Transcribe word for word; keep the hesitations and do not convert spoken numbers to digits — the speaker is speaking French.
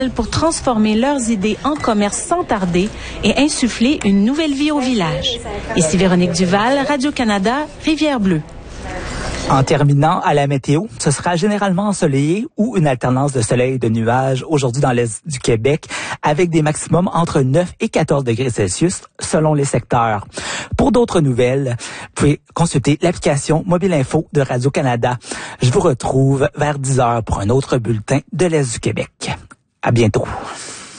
pour transformer leurs idées en commerce sans tarder et insuffler une nouvelle vie au village. Ici Véronique Duval, Radio-Canada, Rivière-Bleue. En terminant à la météo, ce sera généralement ensoleillé ou une alternance de soleil et de nuages aujourd'hui dans l'est du Québec avec des maximums entre neuf et quatorze degrés Celsius selon les secteurs. Pour d'autres nouvelles, vous pouvez consulter l'application Mobile Info de Radio-Canada. Je vous retrouve vers dix heures pour un autre bulletin de l'est du Québec. À bientôt.